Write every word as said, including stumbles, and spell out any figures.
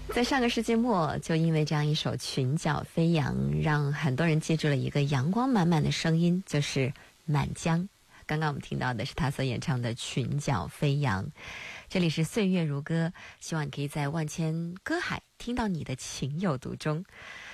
在上个世纪末，就因为这样一首《裙角飞扬》，让很多人记住了一个阳光满满的声音，就是满江。刚刚我们听到的是他所演唱的《裙角飞扬》。这里是岁月如歌，希望你可以在万千歌海听到你的情有独钟。